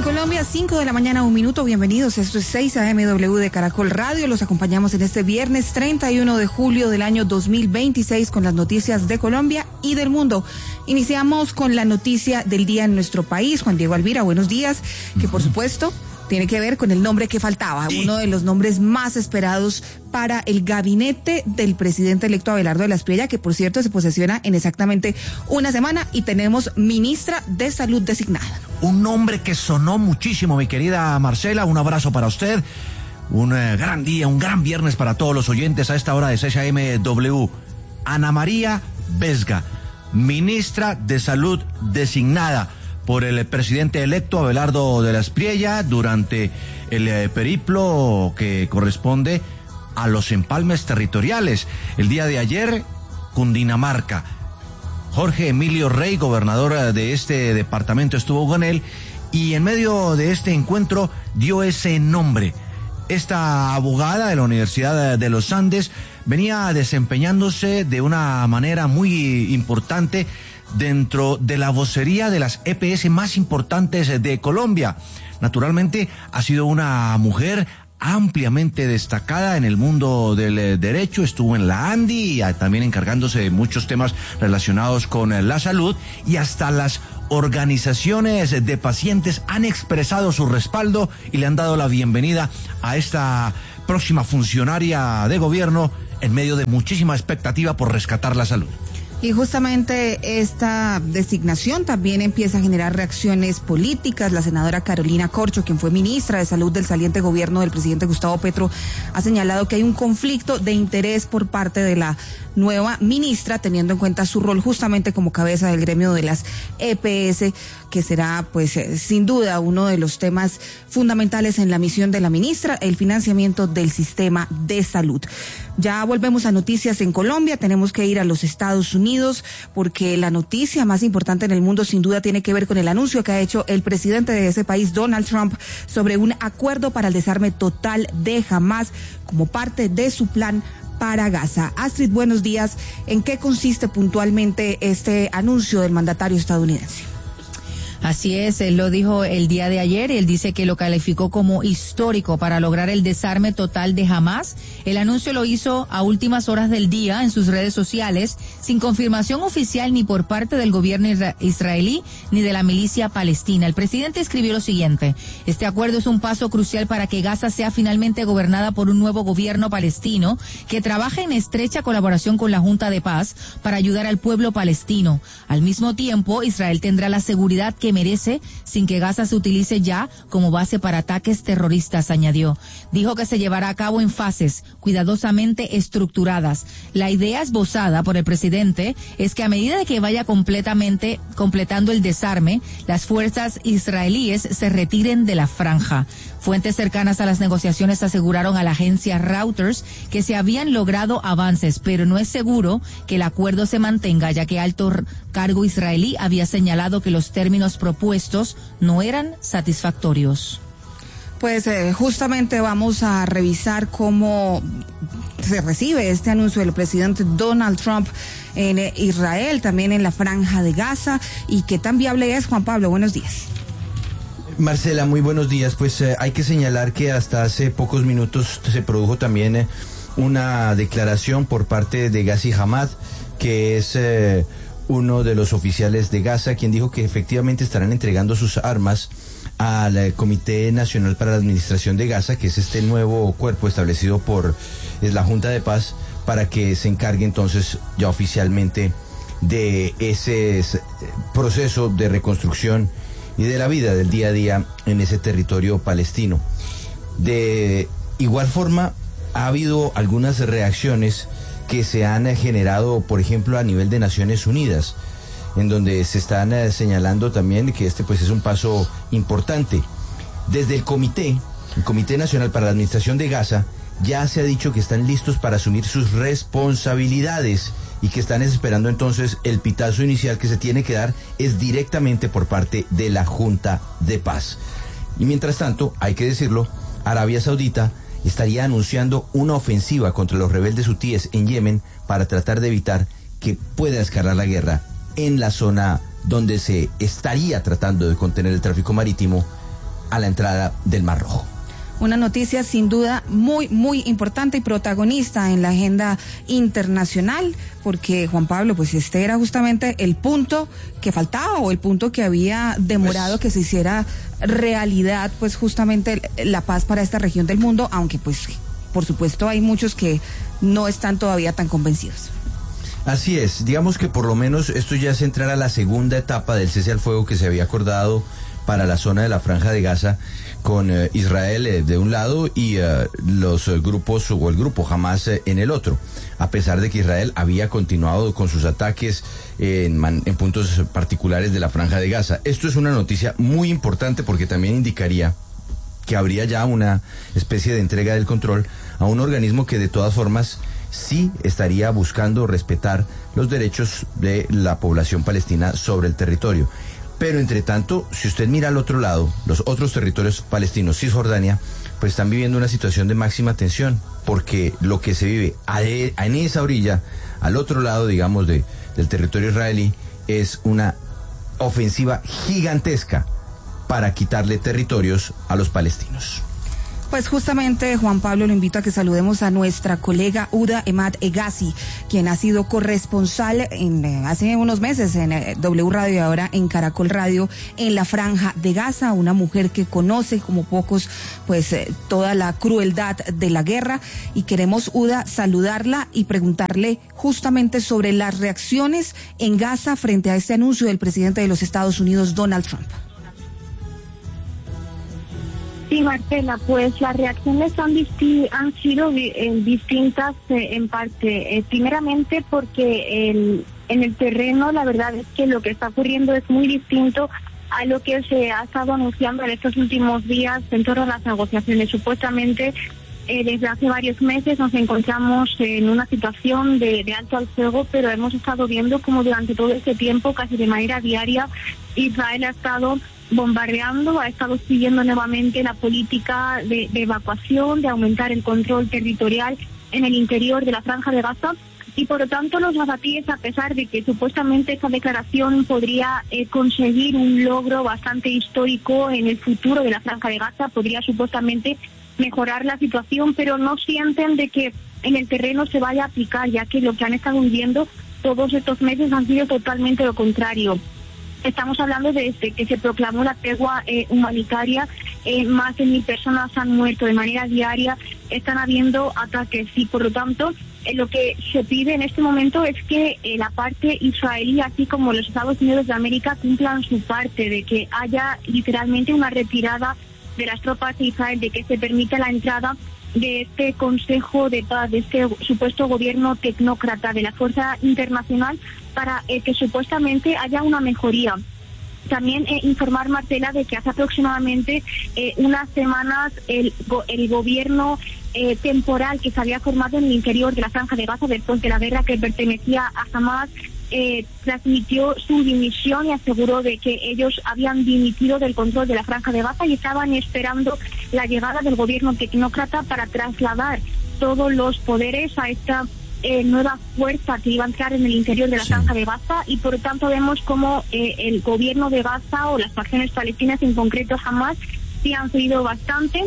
En Colombia, 5 de la mañana, 1 minuto. Bienvenidos. Esto es 6 AMW de Caracol Radio. Los acompañamos en este viernes 31 de julio del año 2026 con las noticias de Colombia y del mundo. Iniciamos con la noticia del día en nuestro país. Juan Diego Alvira, buenos días. Que por supuesto tiene que ver con el nombre que faltaba, uno de los nombres más esperados para el gabinete del presidente electo Abelardo de la Espriella, que por cierto se posesiona en exactamente una semana, y tenemos ministra de Salud designada. Un nombre que sonó muchísimo, mi querida Marcela, un abrazo para usted, un gran día, un gran viernes para todos los oyentes a esta hora de 6 AMW. Ana María Vesga, ministra de Salud designada por el presidente electo Abelardo de la Espriella durante el periplo que corresponde a los empalmes territoriales. El día de ayer, Cundinamarca. Jorge Emilio Rey, gobernador de este departamento, estuvo con él y en medio de este encuentro dio ese nombre. Esta abogada de la Universidad de los Andes venía desempeñándose de una manera muy importante dentro de la vocería de las EPS más importantes de Colombia. Naturalmente ha sido una mujer ampliamente destacada en el mundo del derecho, estuvo en la ANDI y también encargándose de muchos temas relacionados con la salud, y hasta las organizaciones de pacientes han expresado su respaldo y le han dado la bienvenida a esta próxima funcionaria de gobierno en medio de muchísima expectativa por rescatar la salud. Y justamente esta designación también empieza a generar reacciones políticas. La senadora Carolina Corcho, quien fue ministra de Salud del saliente gobierno del presidente Gustavo Petro, ha señalado que hay un conflicto de interés por parte de la nueva ministra, teniendo en cuenta su rol justamente como cabeza del gremio de las EPS, que será pues sin duda uno de los temas fundamentales en la misión de la ministra, el financiamiento del sistema de salud. Ya volvemos a noticias en Colombia, tenemos que ir a los Estados Unidos porque la noticia más importante en el mundo sin duda tiene que ver con el anuncio que ha hecho el presidente de ese país, Donald Trump, sobre un acuerdo para el desarme total de Hamás como parte de su plan para Gaza. Astrid, buenos días. ¿En qué consiste puntualmente este anuncio del mandatario estadounidense? Así es, él lo dijo el día de ayer. Él dice que lo calificó como histórico para lograr el desarme total de Hamás. El anuncio lo hizo a últimas horas del día en sus redes sociales, sin confirmación oficial ni por parte del gobierno israelí ni de la milicia palestina. El presidente escribió lo siguiente: este acuerdo es un paso crucial para que Gaza sea finalmente gobernada por un nuevo gobierno palestino que trabaja en estrecha colaboración con la Junta de Paz para ayudar al pueblo palestino. Al mismo tiempo, Israel tendrá la seguridad que merece sin que Gaza se utilice ya como base para ataques terroristas, añadió. Dijo que se llevará a cabo en fases cuidadosamente estructuradas. La idea esbozada por el presidente es que a medida de que vaya completando el desarme, las fuerzas israelíes se retiren de la franja. Fuentes cercanas a las negociaciones aseguraron a la agencia Reuters que se habían logrado avances, pero no es seguro que el acuerdo se mantenga, ya que alto cargo israelí había señalado que los términos propuestos no eran satisfactorios. Pues justamente vamos a revisar cómo se recibe este anuncio del presidente Donald Trump en Israel, también en la franja de Gaza, y qué tan viable es. Juan Pablo, buenos días. Marcela, muy buenos días. Pues hay que señalar que hasta hace pocos minutos se produjo también una declaración por parte de Ghazi Hamad, que es uno de los oficiales de Gaza, quien dijo que efectivamente estarán entregando sus armas al Comité Nacional para la Administración de Gaza, que es este nuevo cuerpo establecido por la Junta de Paz, para que se encargue entonces ya oficialmente de ese proceso de reconstrucción y de la vida del día a día en ese territorio palestino. De igual forma, ha habido algunas reacciones que se han generado, por ejemplo, a nivel de Naciones Unidas, en donde se están señalando también que este pues es un paso importante. Desde el Comité Nacional para la Administración de Gaza, ya se ha dicho que están listos para asumir sus responsabilidades y que están esperando entonces el pitazo inicial que se tiene que dar es directamente por parte de la Junta de Paz. Y mientras tanto, hay que decirlo, Arabia Saudita estaría anunciando una ofensiva contra los rebeldes hutíes en Yemen para tratar de evitar que pueda escalar la guerra en la zona donde se estaría tratando de contener el tráfico marítimo a la entrada del Mar Rojo. Una noticia sin duda muy, muy importante y protagonista en la agenda internacional, porque Juan Pablo, pues este era justamente el punto que faltaba o el punto que había demorado que se hiciera realidad, pues justamente la paz para esta región del mundo, aunque pues por supuesto hay muchos que no están todavía tan convencidos. Así es, digamos que por lo menos esto ya es entrar a la segunda etapa del cese al fuego que se había acordado para la zona de la Franja de Gaza con Israel de un lado y los grupos o el grupo Hamas en el otro, a pesar de que Israel había continuado con sus ataques en puntos particulares de la Franja de Gaza. Esto es una noticia muy importante porque también indicaría que habría ya una especie de entrega del control a un organismo que de todas formas sí estaría buscando respetar los derechos de la población palestina sobre el territorio. Pero entre tanto, si usted mira al otro lado, los otros territorios palestinos, Cisjordania, pues están viviendo una situación de máxima tensión, porque lo que se vive en esa orilla, al otro lado, digamos, del territorio israelí, es una ofensiva gigantesca para quitarle territorios a los palestinos. Pues justamente, Juan Pablo, lo invito a que saludemos a nuestra colega Uda Emad Egazi, quien ha sido corresponsal hace unos meses en W Radio y ahora en Caracol Radio en la Franja de Gaza, una mujer que conoce como pocos pues toda la crueldad de la guerra, y queremos, Uda, saludarla y preguntarle justamente sobre las reacciones en Gaza frente a este anuncio del presidente de los Estados Unidos, Donald Trump. Sí, Marcela, pues las reacciones han sido distintas en parte. Primeramente porque en el terreno la verdad es que lo que está ocurriendo es muy distinto a lo que se ha estado anunciando en estos últimos días en torno a las negociaciones. Supuestamente desde hace varios meses nos encontramos en una situación de alto al fuego, pero hemos estado viendo como durante todo este tiempo, casi de manera diaria, Israel ha estado bombardeando, ha estado siguiendo nuevamente la política de evacuación, de aumentar el control territorial en el interior de la Franja de Gaza, y por lo tanto los gazatíes, a pesar de que supuestamente esta declaración podría conseguir un logro bastante histórico en el futuro de la Franja de Gaza, podría supuestamente mejorar la situación, pero no sienten de que en el terreno se vaya a aplicar, ya que lo que han estado viviendo todos estos meses han sido totalmente lo contrario. Estamos hablando desde que se proclamó la tregua humanitaria, más de 1.000 personas han muerto de manera diaria, están habiendo ataques y por lo tanto lo que se pide en este momento es que la parte israelí, así como los Estados Unidos de América, cumplan su parte, de que haya literalmente una retirada de las tropas de Israel, de que se permita la entrada de este Consejo de Paz, de este supuesto gobierno tecnócrata de la Fuerza Internacional, para que supuestamente haya una mejoría. También informar, Marcela, de que hace aproximadamente unas semanas el gobierno temporal que se había formado en el interior de la Franja de Gaza después de la guerra, que pertenecía a Hamas, transmitió su dimisión y aseguró de que ellos habían dimitido del control de la Franja de Gaza y estaban esperando la llegada del gobierno tecnócrata para trasladar todos los poderes a esta nueva fuerza que iba a entrar en el interior de la Franja de Gaza, y por lo tanto vemos como el gobierno de Gaza o las facciones palestinas, en concreto Hamas, sí han sido bastante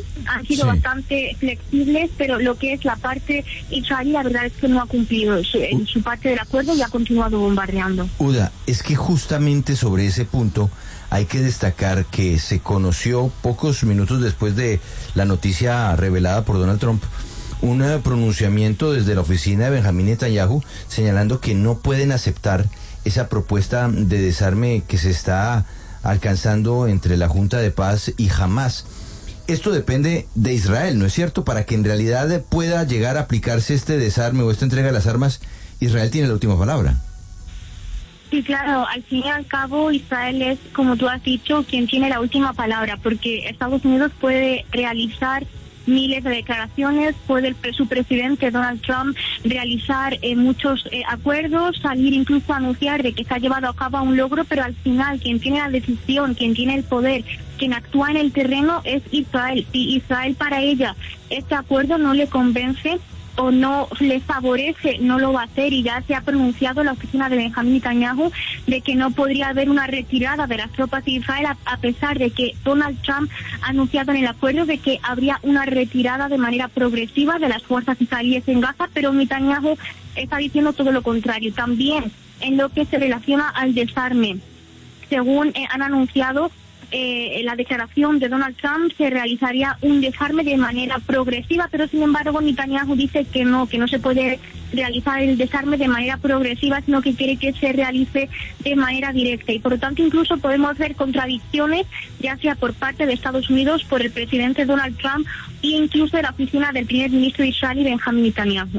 flexibles, pero lo que es la parte israelí, la verdad es que no ha cumplido en su parte del acuerdo y ha continuado bombardeando. Uda, es que justamente sobre ese punto hay que destacar que se conoció pocos minutos después de la noticia revelada por Donald Trump un pronunciamiento desde la oficina de Benjamín Netanyahu señalando que no pueden aceptar esa propuesta de desarme que se está alcanzando entre la Junta de Paz y Hamas. Esto depende de Israel, ¿no es cierto? Para que en realidad pueda llegar a aplicarse este desarme o esta entrega de las armas, Israel tiene la última palabra. Sí, claro, al fin y al cabo Israel es, como tú has dicho, quien tiene la última palabra, porque Estados Unidos puede realizar miles de declaraciones, puede su presidente Donald Trump realizar muchos acuerdos, salir incluso a anunciar de que se ha llevado a cabo un logro, pero al final quien tiene la decisión, quien tiene el poder, quien actúa en el terreno es Israel. Si Israel para ella este acuerdo no le convence, o no le favorece, no lo va a hacer, y ya se ha pronunciado la oficina de Benjamín Netanyahu de que no podría haber una retirada de las tropas de Israel, a pesar de que Donald Trump ha anunciado en el acuerdo de que habría una retirada de manera progresiva de las fuerzas israelíes en Gaza, pero Netanyahu está diciendo todo lo contrario. También en lo que se relaciona al desarme, según han anunciado, la declaración de Donald Trump, se realizaría un desarme de manera progresiva, pero sin embargo Netanyahu dice que no se puede realizar el desarme de manera progresiva, sino que quiere que se realice de manera directa, y por lo tanto incluso podemos ver contradicciones, ya sea por parte de Estados Unidos, por el presidente Donald Trump, e incluso de la oficina del primer ministro de Israel, Benjamín Netanyahu.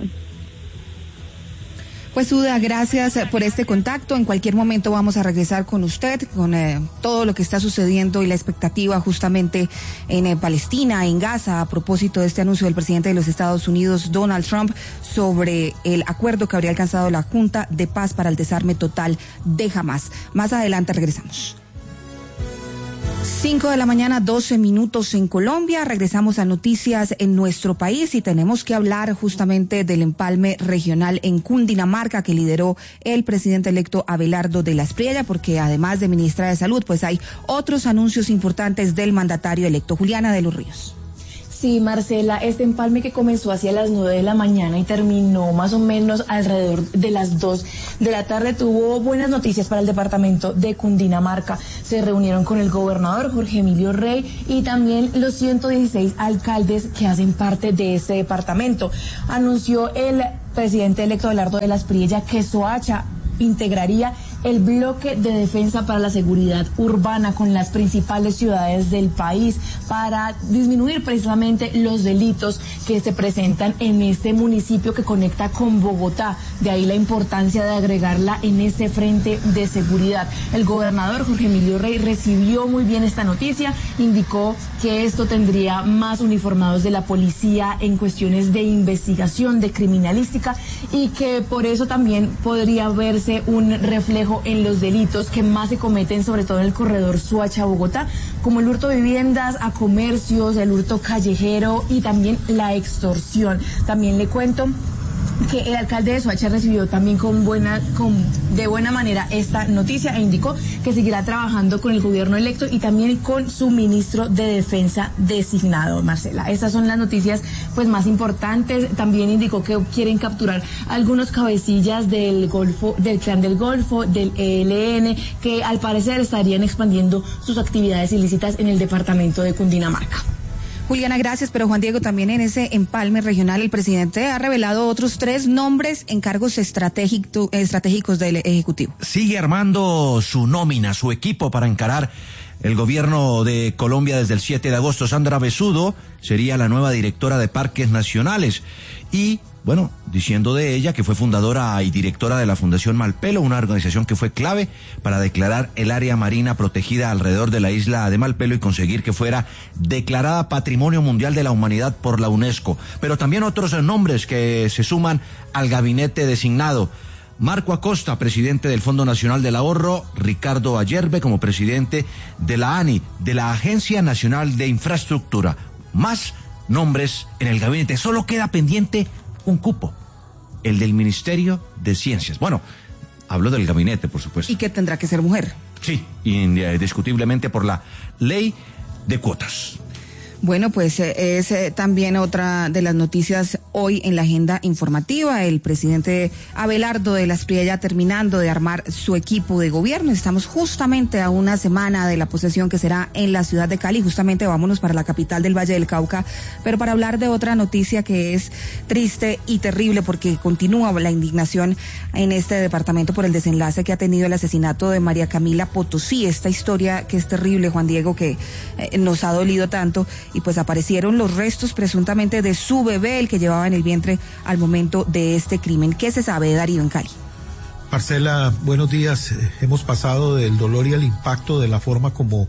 Pues Uda, gracias por este contacto. En cualquier momento vamos a regresar con usted, con todo lo que está sucediendo y la expectativa justamente en Palestina, en Gaza, a propósito de este anuncio del presidente de los Estados Unidos, Donald Trump, sobre el acuerdo que habría alcanzado la Junta de Paz para el desarme total de Hamás. Más adelante regresamos. 5 de la mañana, 12 minutos en Colombia. Regresamos a noticias en nuestro país y tenemos que hablar justamente del empalme regional en Cundinamarca que lideró el presidente electo Abelardo de la Espriella, porque además de ministra de Salud, pues hay otros anuncios importantes del mandatario electo. Juliana de los Ríos. Sí, Marcela, este empalme que comenzó hacia las 9 de la mañana y terminó más o menos alrededor de las 2 de la tarde tuvo buenas noticias para el departamento de Cundinamarca. Se reunieron con el gobernador Jorge Emilio Rey y también los 116 alcaldes que hacen parte de este departamento. Anunció el presidente electo Abelardo de la Espriella que Soacha integraría el bloque de defensa para la seguridad urbana con las principales ciudades del país para disminuir precisamente los delitos que se presentan en este municipio que conecta con Bogotá. De ahí la importancia de agregarla en ese frente de seguridad. El gobernador Jorge Emilio Rey recibió muy bien esta noticia, indicó que esto tendría más uniformados de la policía en cuestiones de investigación, de criminalística, y que por eso también podría verse un reflejo en los delitos que más se cometen, sobre todo en el corredor Soacha-Bogotá, como el hurto de viviendas a comercios, el hurto callejero y también la extorsión. También le cuento que el alcalde de Soacha recibió también de buena manera esta noticia e indicó que seguirá trabajando con el gobierno electo y también con su ministro de Defensa designado, Marcela. Estas son las noticias pues más importantes. También indicó que quieren capturar algunos cabecillas del Clan del Golfo, del ELN, que al parecer estarían expandiendo sus actividades ilícitas en el departamento de Cundinamarca. Juliana, gracias, pero Juan Diego, también en ese empalme regional el presidente ha revelado otros 3 nombres en cargos estratégicos del Ejecutivo. Sigue armando su nómina, su equipo para encarar el gobierno de Colombia desde el 7 de agosto. Sandra Besudo sería la nueva directora de Parques Nacionales y, bueno, diciendo de ella que fue fundadora y directora de la Fundación Malpelo, una organización que fue clave para declarar el área marina protegida alrededor de la isla de Malpelo y conseguir que fuera declarada Patrimonio Mundial de la Humanidad por la UNESCO. Pero también otros nombres que se suman al gabinete designado. Marco Acosta, presidente del Fondo Nacional del Ahorro, Ricardo Ayerbe como presidente de la ANI, de la Agencia Nacional de Infraestructura. Más nombres en el gabinete. Solo queda pendiente un cupo, el del Ministerio de Ciencias. Bueno, hablo del gabinete, por supuesto. ¿Y que tendrá que ser mujer? Sí, indiscutiblemente por la ley de cuotas. Bueno, pues es también otra de las noticias hoy en la agenda informativa. El presidente Abelardo de la Espriella terminando de armar su equipo de gobierno. Estamos justamente a una semana de la posesión que será en la ciudad de Cali. Justamente vámonos para la capital del Valle del Cauca, pero para hablar de otra noticia que es triste y terrible porque continúa la indignación en este departamento por el desenlace que ha tenido el asesinato de María Camila Potosí. Esta historia que es terrible, Juan Diego, que nos ha dolido tanto. Y pues aparecieron los restos presuntamente de su bebé, el que llevaba en el vientre al momento de este crimen. ¿Qué se sabe, Darío, en Cali? Marcela, buenos días. Hemos pasado del dolor y el impacto de la forma como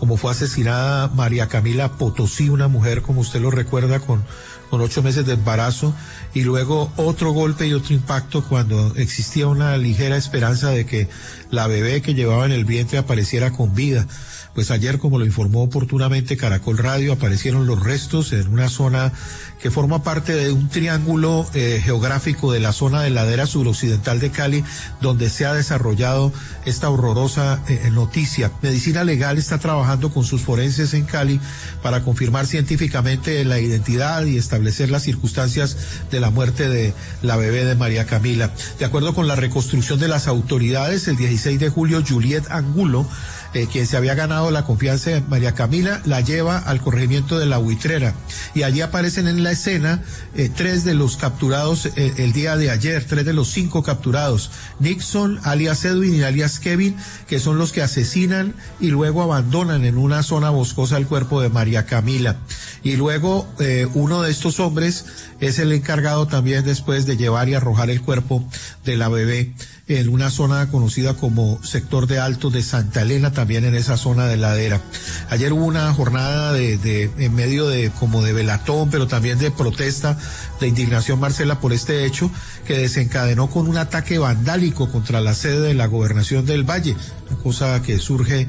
como fue asesinada María Camila Potosí, una mujer, como usted lo recuerda, con 8 meses de embarazo, y luego otro golpe y otro impacto cuando existía una ligera esperanza de que la bebé que llevaba en el vientre apareciera con vida. Pues ayer, como lo informó oportunamente Caracol Radio, aparecieron los restos en una zona que forma parte de un triángulo geográfico de la zona de ladera suroccidental de Cali, donde se ha desarrollado esta horrorosa noticia. Medicina Legal está trabajando con sus forenses en Cali para confirmar científicamente la identidad y establecer las circunstancias de la muerte de la bebé de María Camila. De acuerdo con la reconstrucción de las autoridades, el 16 de julio, Juliet Angulo, quien se había ganado la confianza de María Camila, la lleva al corregimiento de La Buitrera, y allí aparecen en la escena 3 de los capturados el día de ayer, 3 de los 5 capturados: Nixon, alias Edwin y alias Kevin, que son los que asesinan y luego abandonan en una zona boscosa el cuerpo de María Camila. Y luego uno de estos hombres es el encargado también después de llevar y arrojar el cuerpo de la bebé en una zona conocida como sector de Alto de Santa Elena, también en esa zona de ladera. Ayer hubo una jornada en medio de como de velatón, pero también de protesta, de indignación, Marcela, por este hecho, que desencadenó con un ataque vandálico contra la sede de la Gobernación del Valle, una cosa que surge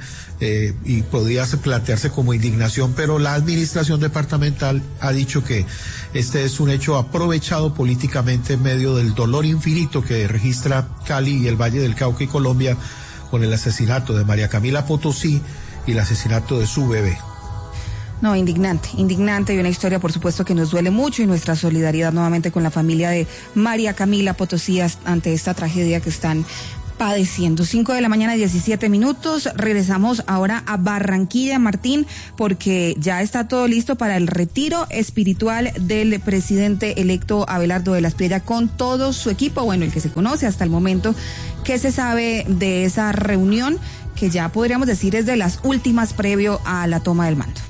y podría plantearse como indignación, pero la administración departamental ha dicho que este es un hecho aprovechado políticamente en medio del dolor infinito que registra Cali y el Valle del Cauca y Colombia con el asesinato de María Camila Potosí y el asesinato de su bebé. No, indignante y una historia, por supuesto, que nos duele mucho, y nuestra solidaridad nuevamente con la familia de María Camila Potosí ante esta tragedia que están padeciendo. 5 de la mañana, 17 minutos. Regresamos ahora a Barranquilla, Martín, porque ya está todo listo para el retiro espiritual del presidente electo Abelardo de la Espriella con todo su equipo, bueno, el que se conoce hasta el momento. ¿Qué se sabe de esa reunión que ya podríamos decir es de las últimas previo a la toma del mando?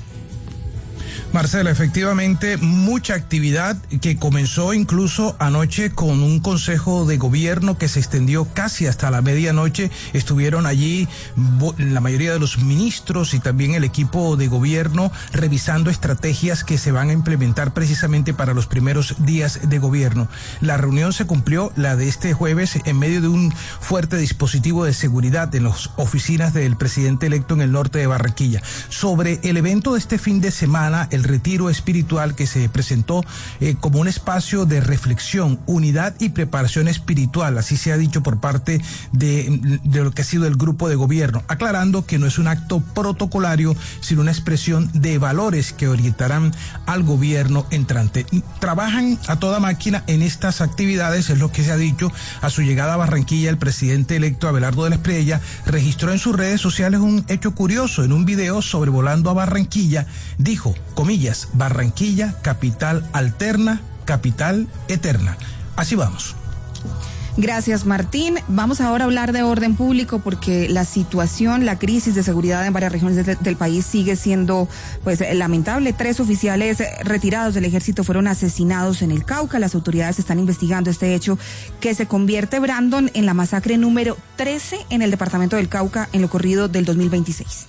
Marcela, efectivamente, mucha actividad que comenzó incluso anoche con un consejo de gobierno que se extendió casi hasta la medianoche. Estuvieron allí la mayoría de los ministros y también el equipo de gobierno revisando estrategias que se van a implementar precisamente para los primeros días de gobierno. La reunión se cumplió, la de este jueves, en medio de un fuerte dispositivo de seguridad en las oficinas del presidente electo en el norte de Barranquilla. Sobre el evento de este fin de semana, el retiro espiritual, que se presentó como un espacio de reflexión, unidad y preparación espiritual, así se ha dicho por parte de lo que ha sido el grupo de gobierno, aclarando que no es un acto protocolario, sino una expresión de valores que orientarán al gobierno entrante. Trabajan a toda máquina en estas actividades, es lo que se ha dicho. A su llegada a Barranquilla, el presidente electo Abelardo de la Espriella registró en sus redes sociales un hecho curioso. En un video sobrevolando a Barranquilla, dijo, comillas, Barranquilla, capital alterna, capital eterna. Así vamos. Gracias, Martín. Vamos ahora a hablar de orden público, porque la situación, la crisis de seguridad en varias regiones del país sigue siendo pues lamentable. 3 oficiales retirados del ejército fueron asesinados en el Cauca. Las autoridades están investigando este hecho que se convierte, Brandon, en la masacre número 13 en el departamento del Cauca en lo corrido del 2026.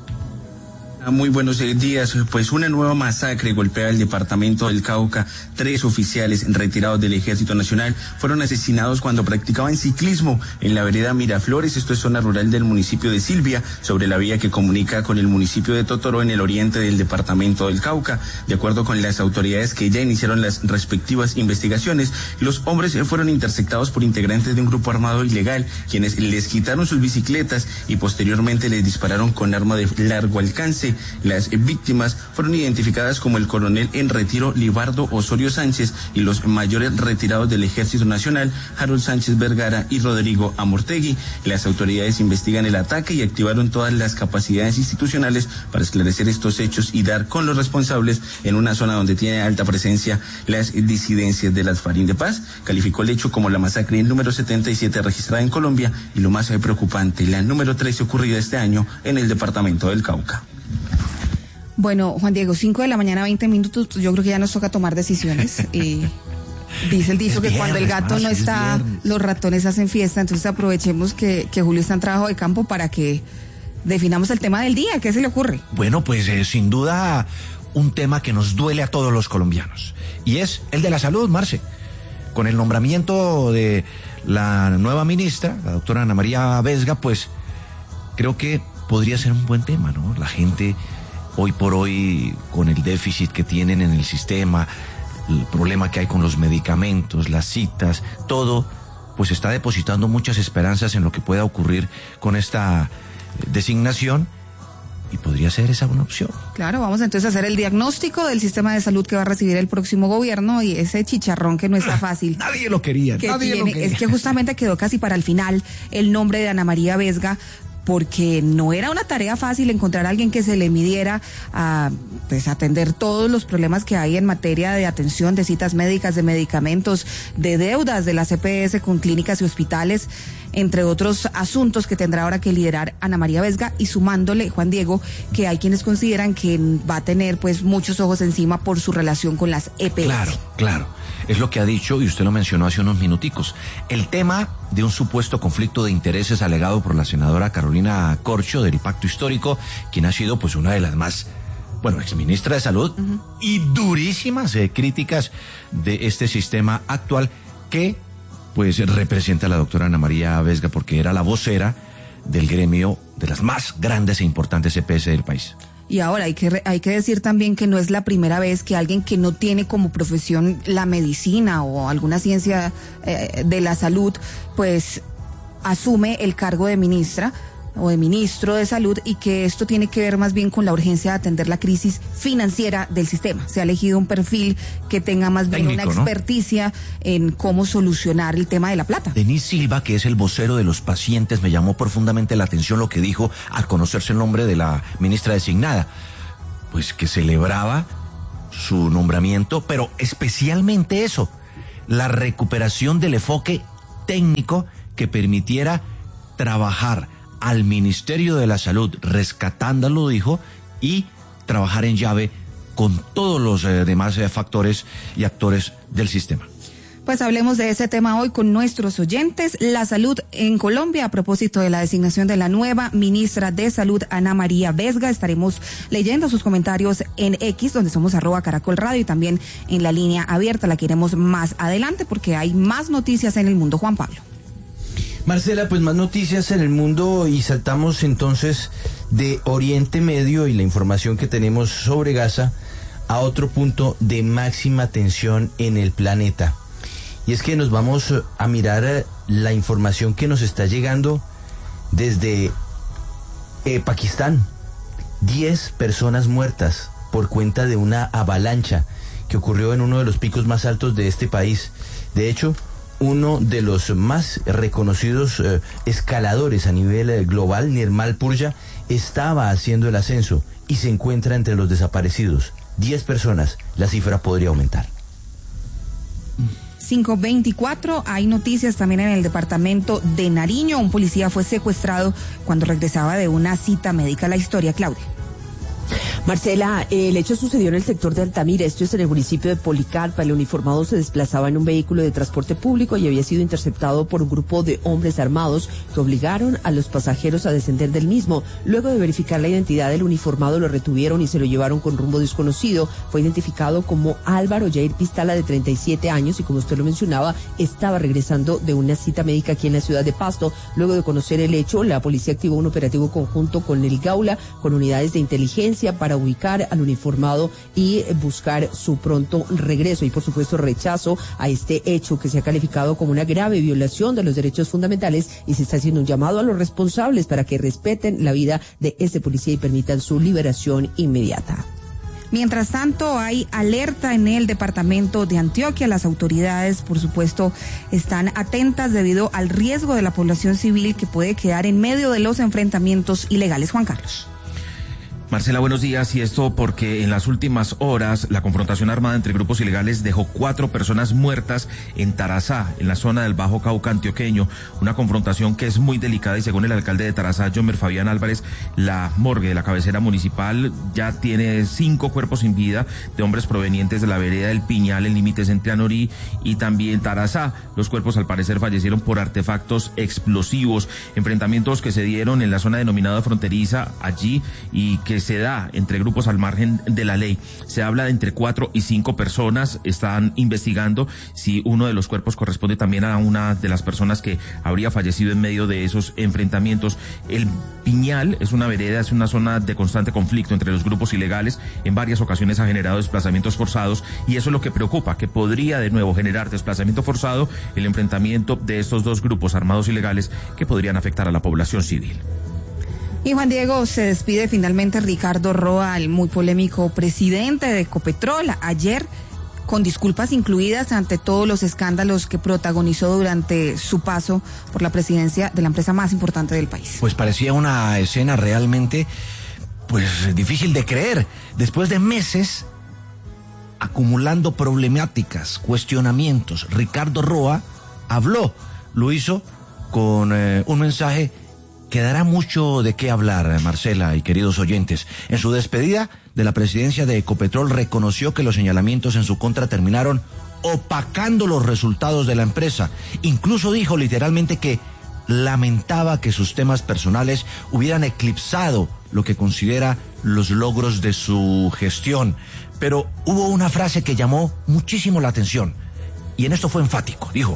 Muy buenos días. Pues una nueva masacre golpea el departamento del Cauca. 3 oficiales retirados del Ejército Nacional fueron asesinados cuando practicaban ciclismo en la vereda Miraflores, esto es zona rural del municipio de Silvia, sobre la vía que comunica con el municipio de Totoro en el oriente del departamento del Cauca. De acuerdo con las autoridades que ya iniciaron las respectivas investigaciones, los hombres fueron interceptados por integrantes de un grupo armado ilegal, quienes les quitaron sus bicicletas y posteriormente les dispararon con arma de largo alcance. Las víctimas fueron identificadas como el coronel en retiro Libardo Osorio Sánchez y los mayores retirados del Ejército Nacional, Harold Sánchez Vergara y Rodrigo Amortegui. Las autoridades investigan el ataque y activaron todas las capacidades institucionales para esclarecer estos hechos y dar con los responsables en una zona donde tiene alta presencia las disidencias de las FARC. Paz calificó el hecho como la masacre número 77 registrada en Colombia y lo más preocupante, la número 13 ocurrida este año en el departamento del Cauca. Bueno, Juan Diego, 5 de la mañana, 20 minutos, yo creo que ya nos toca tomar decisiones. Dice el dicho que cuando el gato no está, los ratones hacen fiesta, entonces aprovechemos que Julio está en trabajo de campo para que definamos el tema del día. ¿Qué se le ocurre? Bueno, pues sin duda un tema que nos duele a todos los colombianos, y es el de la salud, Marce. Con el nombramiento de la nueva ministra, la doctora Ana María Vesga, pues creo que podría ser un buen tema, ¿no? La gente hoy por hoy, con el déficit que tienen en el sistema, el problema que hay con los medicamentos, las citas, todo, pues está depositando muchas esperanzas en lo que pueda ocurrir con esta designación, y podría ser esa una opción. Claro, vamos entonces a hacer el diagnóstico del sistema de salud que va a recibir el próximo gobierno, y ese chicharrón que no está fácil. Nadie lo quería, nadie lo quería. Es que justamente quedó casi para el final el nombre de Ana María Vesga, porque no era una tarea fácil encontrar a alguien que se le midiera a pues atender todos los problemas que hay en materia de atención, de citas médicas, de medicamentos, de deudas de la CPS con clínicas y hospitales, entre otros asuntos que tendrá ahora que liderar Ana María Vesga, y sumándole, Juan Diego, que hay quienes consideran que va a tener pues muchos ojos encima por su relación con las EPS. Claro. Es lo que ha dicho, y usted lo mencionó hace unos minuticos. El tema de un supuesto conflicto de intereses alegado por la senadora Carolina Corcho del Pacto Histórico, quien ha sido pues una de las más, exministra de Salud, y durísimas críticas de este sistema actual que pues representa a la doctora Ana María Vesga, porque era la vocera del gremio de las más grandes e importantes EPS del país. Y ahora hay que decir también que no es la primera vez que alguien que no tiene como profesión la medicina o alguna ciencia de la salud, pues asume el cargo de ministra o de ministro de salud, y que esto tiene que ver más bien con la urgencia de atender la crisis financiera del sistema. Se ha elegido un perfil que tenga más bien técnico, una experticia, ¿no?, en cómo solucionar el tema de la plata. Denis Silva, que es el vocero de los pacientes, me llamó profundamente la atención lo que dijo al conocerse el nombre de la ministra designada, pues que celebraba su nombramiento, pero especialmente eso, la recuperación del enfoque técnico que permitiera trabajar al Ministerio de la Salud, rescatándolo, dijo, y trabajar en llave con todos los demás factores y actores del sistema. Pues hablemos de ese tema hoy con nuestros oyentes. La salud en Colombia, a propósito de la designación de la nueva ministra de Salud, Ana María Vesga. Estaremos leyendo sus comentarios en X, donde somos @Caracol Radio, y también en la línea abierta, la que iremos más adelante, porque hay más noticias en el mundo. Juan Pablo. Marcela, pues más noticias en el mundo, y saltamos entonces de Oriente Medio y la información que tenemos sobre Gaza a otro punto de máxima tensión en el planeta. Y es que nos vamos a mirar la información que nos está llegando desde Pakistán. 10 personas muertas por cuenta de una avalancha que ocurrió en uno de los picos más altos de este país. De hecho, uno de los más reconocidos escaladores a nivel global, Nirmal Purja, estaba haciendo el ascenso y se encuentra entre los desaparecidos. 10 personas, la cifra podría aumentar. 5:24, hay noticias también en el departamento de Nariño. Un policía fue secuestrado cuando regresaba de una cita médica. La historia, Claudia. Marcela, el hecho sucedió en el sector de Altamira, esto es en el municipio de Policarpa. El uniformado se desplazaba en un vehículo de transporte público y había sido interceptado por un grupo de hombres armados que obligaron a los pasajeros a descender del mismo. Luego de verificar la identidad del uniformado, lo retuvieron y se lo llevaron con rumbo desconocido. Fue identificado como Álvaro Jair Pistala, de 37 años, y como usted lo mencionaba, estaba regresando de una cita médica aquí en la ciudad de Pasto. Luego de conocer el hecho, la policía activó un operativo conjunto con el Gaula, con unidades de inteligencia, para ubicar al uniformado y buscar su pronto regreso, y por supuesto rechazo a este hecho que se ha calificado como una grave violación de los derechos fundamentales, y se está haciendo un llamado a los responsables para que respeten la vida de este policía y permitan su liberación inmediata. Mientras tanto, hay alerta en el departamento de Antioquia. Las autoridades, por supuesto, están atentas debido al riesgo de la población civil que puede quedar en medio de los enfrentamientos ilegales. Juan Carlos. Marcela, buenos días. Y esto porque en las últimas horas la confrontación armada entre grupos ilegales dejó 4 personas muertas en Tarazá, en la zona del Bajo Cauca antioqueño. Una confrontación que es muy delicada y según el alcalde de Tarazá, Jomer Fabián Álvarez, la morgue de la cabecera municipal ya tiene 5 cuerpos sin vida de hombres provenientes de la vereda del Piñal en límites entre Anorí y también Tarazá. Los cuerpos al parecer fallecieron por artefactos explosivos, enfrentamientos que se dieron en la zona denominada fronteriza allí y que se da entre grupos al margen de la ley. Se habla de entre 4 y 5 personas. Están investigando si uno de los cuerpos corresponde también a una de las personas que habría fallecido en medio de esos enfrentamientos. El Piñal es una vereda, es una zona de constante conflicto entre los grupos ilegales. En varias ocasiones ha generado desplazamientos forzados y eso es lo que preocupa, que podría de nuevo generar desplazamiento forzado, el enfrentamiento de estos 2 grupos armados ilegales que podrían afectar a la población civil. Y Juan Diego, se despide finalmente Ricardo Roa, el muy polémico presidente de Ecopetrol, ayer con disculpas incluidas ante todos los escándalos que protagonizó durante su paso por la presidencia de la empresa más importante del país. Pues parecía una escena realmente, pues, difícil de creer. Después de meses acumulando problemáticas, cuestionamientos, Ricardo Roa habló, lo hizo con un mensaje que dará mucho de qué hablar, Marcela y queridos oyentes. En su despedida de la presidencia de Ecopetrol reconoció que los señalamientos en su contra terminaron opacando los resultados de la empresa. Incluso dijo literalmente que lamentaba que sus temas personales hubieran eclipsado lo que considera los logros de su gestión. Pero hubo una frase que llamó muchísimo la atención, y en esto fue enfático. Dijo,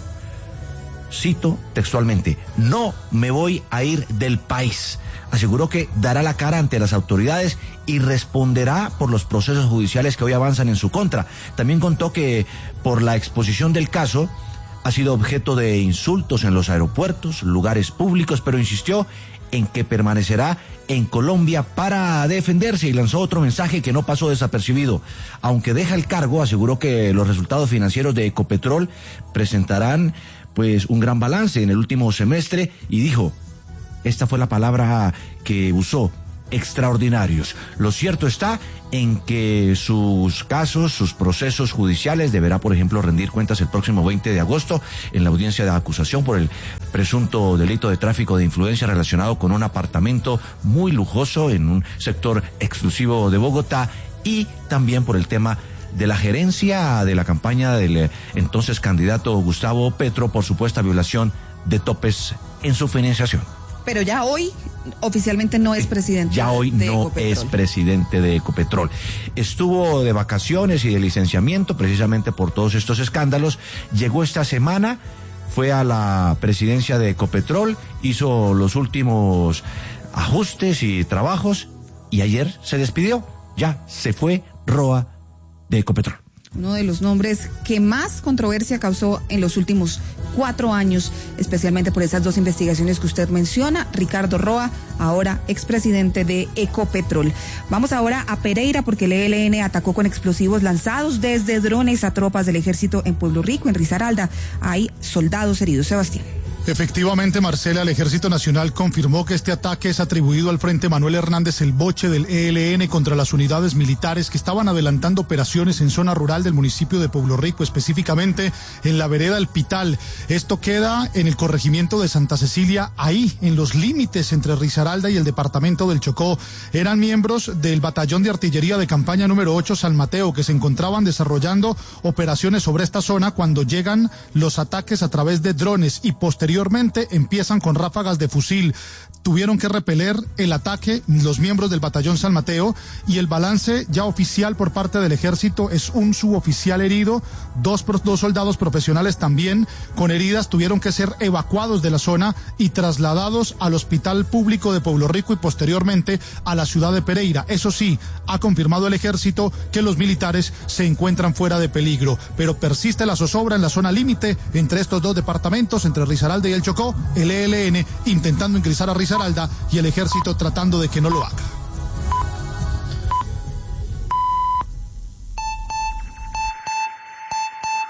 cito textualmente, no me voy a ir del país. Aseguró que dará la cara ante las autoridades y responderá por los procesos judiciales que hoy avanzan en su contra. También contó que por la exposición del caso ha sido objeto de insultos en los aeropuertos, lugares públicos, pero insistió en que permanecerá en Colombia para defenderse y lanzó otro mensaje que no pasó desapercibido. Aunque deja el cargo, aseguró que los resultados financieros de Ecopetrol presentarán pues un gran balance en el último semestre y dijo, esta fue la palabra que usó, extraordinarios. Lo cierto está en que sus casos, sus procesos judiciales, deberá, por ejemplo, rendir cuentas el próximo 20 de agosto en la audiencia de acusación por el presunto delito de tráfico de influencia relacionado con un apartamento muy lujoso en un sector exclusivo de Bogotá y también por el tema de la gerencia de la campaña del entonces candidato Gustavo Petro por supuesta violación de topes en su financiación. Pero ya hoy oficialmente no es presidente. Ya hoy no Ecopetrol. Es presidente de Ecopetrol. Estuvo de vacaciones y de licenciamiento precisamente por todos estos escándalos. Llegó esta semana, fue a la presidencia de Ecopetrol, hizo los últimos ajustes y trabajos y ayer se despidió. Ya se fue Roa de Ecopetrol. Uno de los nombres que más controversia causó en los últimos 4 años, especialmente por esas 2 investigaciones que usted menciona, Ricardo Roa, ahora expresidente de Ecopetrol. Vamos ahora a Pereira porque el ELN atacó con explosivos lanzados desde drones a tropas del ejército en Pueblo Rico, en Risaralda. Hay soldados heridos. Sebastián. Efectivamente, Marcela, el Ejército Nacional confirmó que este ataque es atribuido al Frente Manuel Hernández El Boche del ELN contra las unidades militares que estaban adelantando operaciones en zona rural del municipio de Pueblo Rico, específicamente en la vereda El Pital. Esto queda en el corregimiento de Santa Cecilia, ahí en los límites entre Risaralda y el departamento del Chocó. Eran miembros del batallón de artillería de campaña número 8 San Mateo que se encontraban desarrollando operaciones sobre esta zona cuando llegan los ataques a través de drones y posteriormente empiezan con ráfagas de fusil. Tuvieron que repeler el ataque los miembros del batallón San Mateo y el balance ya oficial por parte del ejército es un suboficial herido, dos soldados profesionales también con heridas tuvieron que ser evacuados de la zona y trasladados al hospital público de Pueblo Rico y posteriormente a la ciudad de Pereira. Eso sí, ha confirmado el ejército que los militares se encuentran fuera de peligro, pero persiste la zozobra en la zona límite entre estos 2 departamentos, entre Risaralda y el Chocó, el ELN intentando ingresar a Risaralda y el ejército tratando de que no lo haga.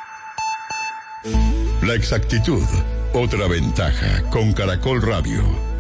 La exactitud, otra ventaja con Caracol Radio.